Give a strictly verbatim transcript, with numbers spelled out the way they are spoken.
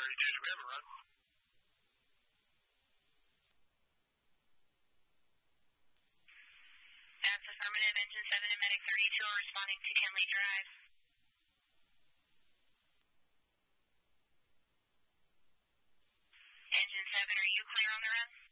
thirty-two, do we have a run? That's affirmative. Engine seven and Medic thirty-two are responding to Kenley Drive. Engine seven, are you clear on the run?